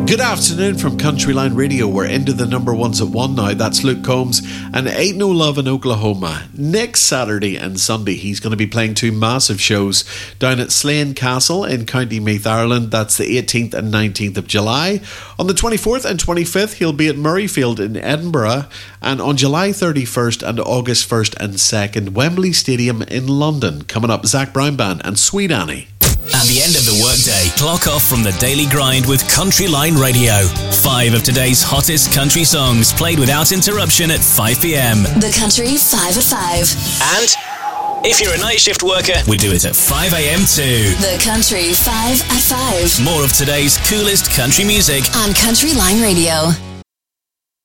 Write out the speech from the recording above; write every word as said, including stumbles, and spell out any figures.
Good afternoon from Countryline Radio. We're into the number ones at one now. That's Luke Combs and Ain't No Love in Oklahoma. Next Saturday and Sunday, he's going to be playing two massive shows down at Slane Castle in County Meath, Ireland. That's the eighteenth and nineteenth of July. On the twenty-fourth and twenty-fifth, he'll be at Murrayfield in Edinburgh. And on July thirty-first and August first and second, Wembley Stadium in London. Coming up, Zach Brown Band and Sweet Annie. At the end of the workday, clock off from the daily grind with Countryline Radio. Five of today's hottest country songs played without interruption at five p.m. The Country five at five. And if you're a night shift worker, we do it at five a.m. too. The Country five at five. More of today's coolest country music on Countryline Radio.